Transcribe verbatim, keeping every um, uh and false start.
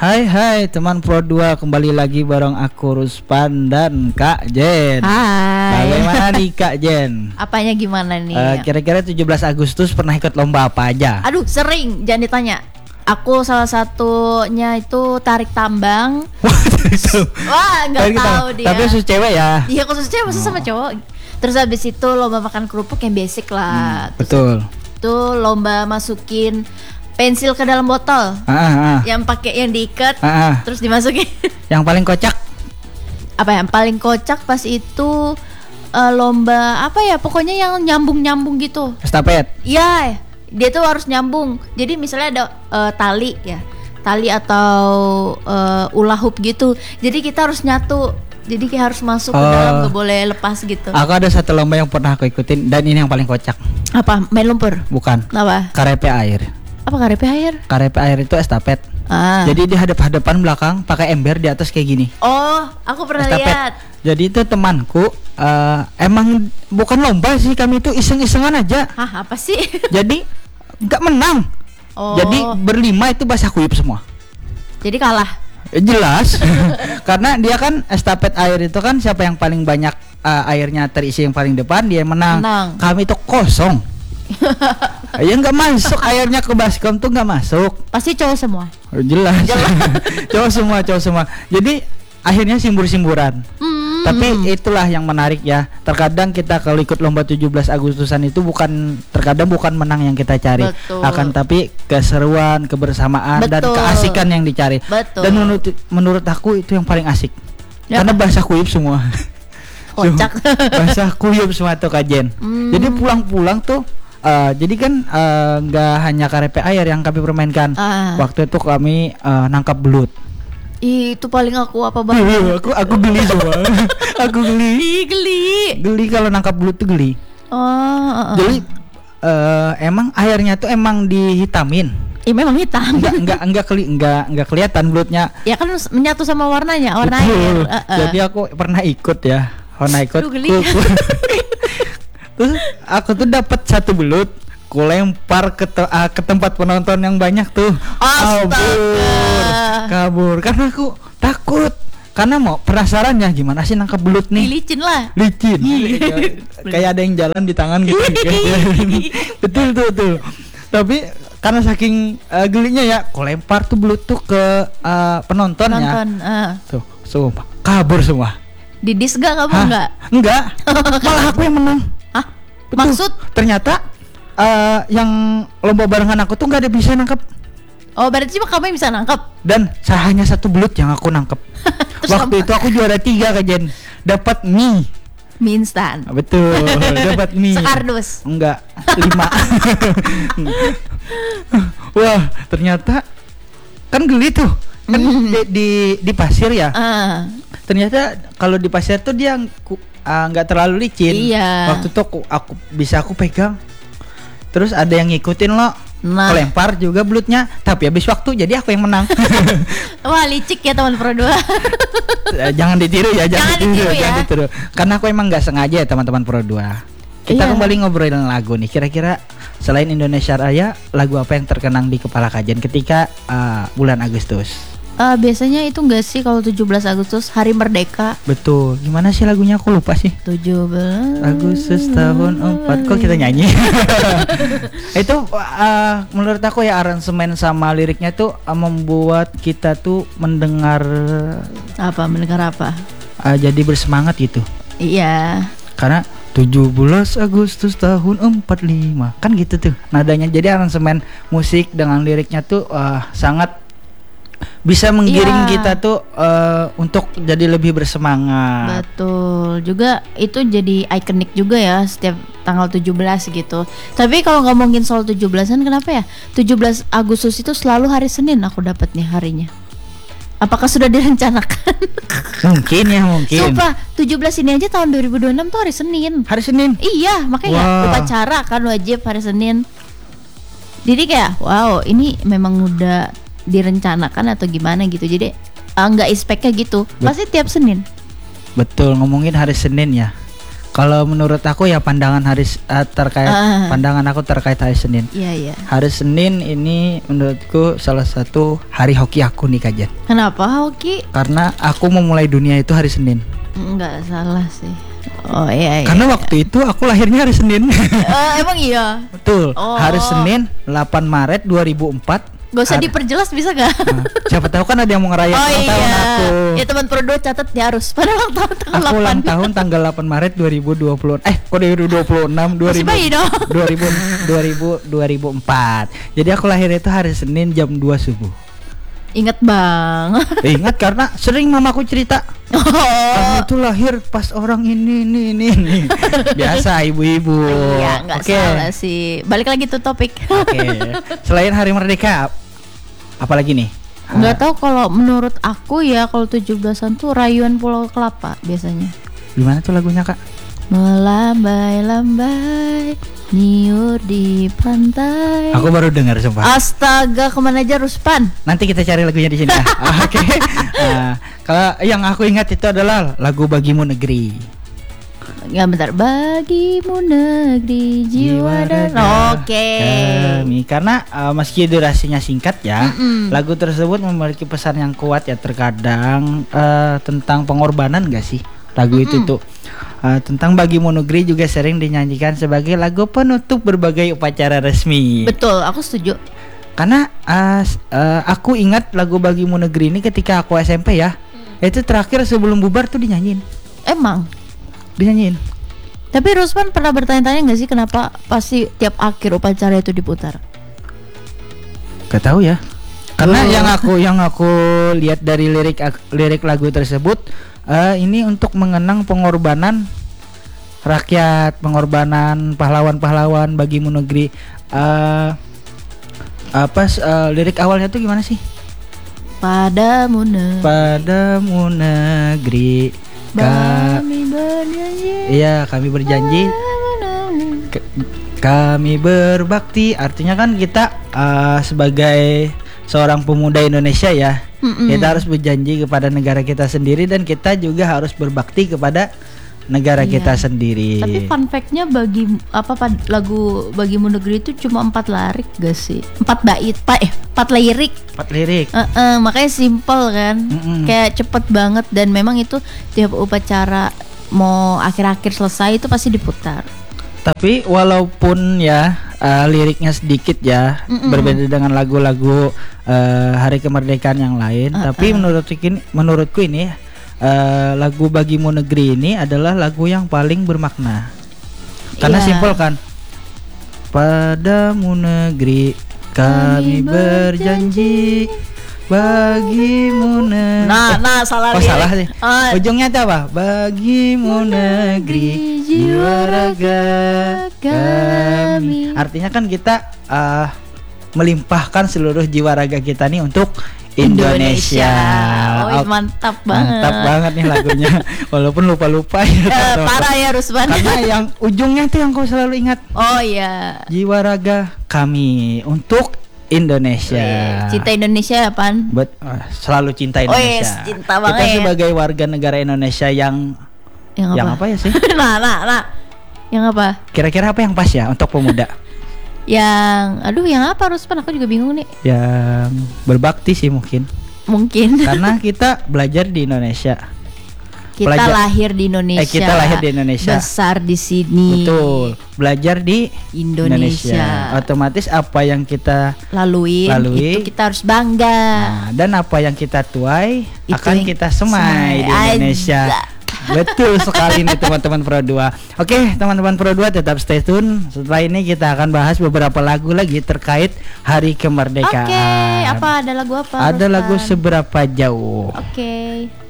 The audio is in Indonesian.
Hai hai teman Pro dua, kembali lagi bareng aku Ruspan dan Kak Jen. Hai. Bagaimana nih Kak Jen? Apanya gimana nih? Uh, kira-kira tujuh belas Agustus pernah ikut lomba apa aja? Aduh sering, jangan ditanya. Aku salah satunya itu tarik tambang. Wah nggak tahu dia. Tapi khusus cewek ya? Iya khusus cewek, maksudnya sama cowok. Terus habis itu lomba makan kerupuk yang basic lah. Hmm, betul. Itu lomba masukin pensil ke dalam botol, ah, ah. yang pakai yang diikat, ah, ah. terus dimasukin. Yang paling kocak? Apa yang paling kocak pas itu uh, lomba apa ya? Pokoknya yang nyambung-nyambung gitu. Estafet. Iya, dia tuh harus nyambung. Jadi misalnya ada uh, tali ya, tali atau uh, ula hoop gitu. Jadi kita harus nyatu. Jadi kita harus masuk oh. ke dalam, gak boleh lepas gitu. Aku ada satu lomba yang pernah aku ikutin dan ini yang paling kocak. Apa? Main lumpur? Bukan. Apa? Karepe air. Apa karepe air? Karepe air itu estafet. Ah. Jadi di hadap-hadapan belakang pakai ember, di atas kayak gini. Oh, aku pernah estafet. lihat. Jadi itu temanku uh, emang bukan lomba sih, kami itu iseng-isengan aja. Hah, apa sih? Jadi nggak menang. Oh. Jadi berlima itu basah kuyup semua. Jadi kalah. Jelas. Karena dia kan estafet air itu kan siapa yang paling banyak uh, airnya terisi yang paling depan dia yang menang. menang. Kami itu kosong. Ya nggak masuk airnya ke baskom tuh nggak masuk. Pasti cowok semua. Oh, jelas. Cowok semua, cowok semua. Jadi akhirnya simbur-simburan. Hmm. Tapi itulah yang menarik ya. Terkadang kita kalau ikut lomba tujuh belas Agustusan itu bukan terkadang bukan menang yang kita cari. Betul. Akan tapi keseruan, kebersamaan, Betul. dan keasikan yang dicari. Betul. Dan menurut menurut aku itu yang paling asik. Ya. Karena basah kuyup semua. Kocak. Basah kuyup semua tuh Kajen. Hmm. Jadi pulang-pulang tuh Uh, jadi kan nggak uh, hanya karepe air yang kami permainkan. Ah. Waktu itu kami uh, nangkap belut. Ih, itu paling aku apa banget? Ih, aku aku geli semua. Aku geli. Ih, geli. Geli kalau nangkap belut tuh geli. Oh. Uh, uh. Jadi uh, emang airnya tuh emang dihitamin. Ya memang hitam. Enggak enggak enggak keli enggak enggak kelihatan belutnya. Ya kan menyatu sama warnanya, warna Betul. air. Uh, uh. Jadi aku pernah ikut ya. Pernah ikut. Aduh, geli. Terus aku tuh dapat satu belut, ku lempar ke te- uh, ke tempat penonton yang banyak tuh. Kabur, kabur karena aku takut. Karena mau penasaran ya gimana sih nangkap belut nih. Licin lah. Licin. Kayak ada yang jalan di tangan gitu. Betul tuh tuh. Tapi karena saking uh, gelinya ya, ku lempar tuh belut tuh ke uh, penontonnya. Penonton, uh. Tuh, sumpah kabur semua. Didis gak kamu? Hah? Enggak? Enggak. Malah aku yang menang. Hah? Betul. Maksud? Ternyata uh, yang lomba barengan aku tuh nggak ada bisa nangkep. Oh berarti cuma kamu yang bisa nangkep? Dan saya hanya satu belut yang aku nangkep. Waktu apa? itu aku juara tiga Kajen. Dapat mie. Mie instan. Betul. Dapat mie. Sekardus. Enggak. Lima. Wah ternyata kan geli tuh. Kan di, di di pasir ya. Uh. Ternyata kalau di pasir tuh dia nggak uh, terlalu licin. Iya. Waktu itu aku, aku bisa aku pegang. Terus ada yang ngikutin lo. Nah. Kelempar juga belutnya. Tapi habis waktu jadi aku yang menang. Wah licik ya teman Pro dua. Jangan ditiru ya, jangan, jangan ditiru, ditiru ya. Jangan ditiru. Karena aku emang nggak sengaja ya teman-teman Pro dua. Kita iya. kembali ngobrolin lagu nih. Kira-kira selain Indonesia Raya, lagu apa yang terkenang di kepala Kajen ketika uh, bulan Agustus? Uh, biasanya itu enggak sih kalau tujuh belas Agustus Hari Merdeka. Betul. Gimana sih lagunya, aku lupa sih. tujuh belas Agustus tahun empat. Kok kita nyanyi? Itu uh, menurut aku ya aransemen sama liriknya tuh uh, membuat kita tuh mendengar apa? Mendengar apa? Uh, jadi bersemangat gitu. Iya. Karena tujuh belas Agustus tahun empat puluh lima kan gitu tuh nadanya. Jadi aransemen musik dengan liriknya tuh uh, sangat bisa menggiring iya. kita tuh uh, untuk jadi lebih bersemangat. Betul. Juga itu jadi ikonik juga ya setiap tanggal tujuh belas gitu. Tapi kalau ngomongin soal tujuh belasan kenapa ya? tujuh belas Agustus itu selalu hari Senin aku dapat nih harinya. Apakah sudah direncanakan? Mungkin ya, mungkin. Sumpah, tujuh belas ini aja tahun dua ribu dua puluh enam tuh hari Senin. Hari Senin? Iya, makanya wow. upacara kan wajib hari Senin. Jadi kayak wow, ini memang udah direncanakan atau gimana gitu. Jadi uh, nggak expect-nya gitu. Pasti tiap Senin. Betul, ngomongin hari Senin ya. Kalau menurut aku ya pandangan hari uh, terkait Ah. pandangan aku terkait hari Senin. Iya iya. Hari Senin ini menurutku salah satu hari hoki aku nih Kajen. Kenapa hoki? Karena aku memulai dunia itu hari Senin. Enggak salah sih. Oh iya iya. Karena waktu itu aku lahirnya hari Senin. Eh, emang iya. Betul. Oh. Hari Senin delapan Maret dua ribu empat. Gak usah Hari- diperjelas bisa gak? Nah, siapa tahu kan ada yang mau ngerayain Oh ulang tahun iya. aku. Ya teman Prodo catat dia harus pada ulang tahun tanggal Aku delapan. ulang tahun tanggal delapan Maret dua ribu dua puluh. Eh, kok dua ribu dua puluh enam dua Masih ribu bayi dong. dua ribu dua ribu dua ribu empat. Jadi aku lahir itu hari Senin jam dua subuh. Ingat bang. Eh, ingat karena sering mamaku cerita. Kamu Oh. itu lahir pas orang ini ini ini. ini. Biasa ibu-ibu. Iya nggak Oke. salah sih. Balik lagi tuh topik. Oke. Selain Hari Merdeka, apalagi nih? Nggak tahu kalau menurut aku ya kalau tujuh belasan tuh rayuan Pulau Kelapa biasanya. Gimana tuh lagunya kak? Melambai-lambai niur di pantai. Aku baru dengar sumpah. Astaga, kemana aja Ruspan? Nanti kita cari lagunya di sini ya. Oke. Nah, kalau yang aku ingat itu adalah lagu Bagimu Negeri. Ya bentar. Bagimu negeri jiwa dan oke. Kami karena uh, meski durasinya singkat ya, Mm-mm. lagu tersebut memiliki pesan yang kuat ya terkadang uh, tentang pengorbanan gak sih? Lagu itu Mm-mm. tuh uh, tentang Bagimu Negeri juga sering dinyanyikan sebagai lagu penutup berbagai upacara resmi. Betul, aku setuju. Karena uh, s- uh, aku ingat lagu Bagimu Negeri ini ketika aku S M P ya. Itu terakhir sebelum bubar tuh dinyanyiin. Emang. Dinyanyiin. Tapi Ruspan pernah bertanya-tanya nggak sih kenapa pasti tiap akhir upacara itu diputar? Gak tahu ya. Karena Oh. yang aku yang aku lihat dari lirik ak- lirik lagu tersebut eh, ini untuk mengenang pengorbanan rakyat, pengorbanan pahlawan-pahlawan Bagimu Negeri. Eh, apa s- eh, lirik awalnya tuh gimana sih? Padamu negeri Padamu negeri ka- kami bernyanyi. iya kami berjanji ke- kami berbakti. Artinya kan kita eh, sebagai seorang pemuda Indonesia ya, Mm-mm. kita harus berjanji kepada negara kita sendiri dan kita juga harus berbakti kepada negara Iya. kita sendiri. Tapi fun fact-nya bagi apa pad- lagu Bagimu Negeri itu cuma empat lirik gak sih? Empat bait, pak eh empat lirik. Empat lirik. Eh, eh, makanya simple kan, Mm-mm. kayak cepet banget dan memang itu tiap upacara mau akhir-akhir selesai itu pasti diputar. Tapi walaupun ya eh, liriknya sedikit ya, Mm-mm. berbeda dengan lagu-lagu eh, Hari Kemerdekaan yang lain, Uh-uh. tapi menurut ini, menurutku ini eh, lagu Bagimu Negeri ini adalah lagu yang paling bermakna. Karena Iya. simpel kan. Padamu negeri kami Kami berjanji, bagimu negeri. Nah, nah salah Oh lirik. salah sih. Ah, Ujungnya itu apa? Bagimu negeri jiwa raga kami. Artinya kan kita uh, melimpahkan seluruh jiwa raga kita nih untuk Indonesia. Oh, Oh, mantap banget. mantap banget nih lagunya. Walaupun lupa-lupa ya. Eh, teman-teman. parah ya Rusban. Karena yang ujungnya tuh yang kau selalu ingat. Oh iya. Jiwa raga kami untuk Indonesia. Wih, cinta Indonesia ya Pan? Bet, ah, selalu cinta Oh, Indonesia. yes, cinta Kita banget ya. sebagai warga negara Indonesia yang Yang apa? yang apa ya sih? nah, nah, nah. Yang apa? Kira-kira apa yang pas ya untuk pemuda? Yang aduh yang apa Ruspan? Aku juga bingung nih. Yang berbakti sih mungkin. Mungkin Karena kita belajar di Indonesia. kita pelajar- lahir di Indonesia. Eh, kita lahir di Indonesia. Besar di sini. Betul. Belajar di Indonesia. Indonesia. Otomatis apa yang kita Laluin, Lalui. itu kita harus bangga. nah, dan apa yang kita tuai Itu akan yang kita semai di semai. Indonesia. Aja. Betul sekali nih teman-teman Pro dua. Oke, teman-teman Pro dua tetap stay tune. Setelah ini kita akan bahas beberapa lagu lagi terkait Hari Kemerdekaan. Oke, apa ada lagu apa? Ada lagu Ruspan? Seberapa Jauh. Oke.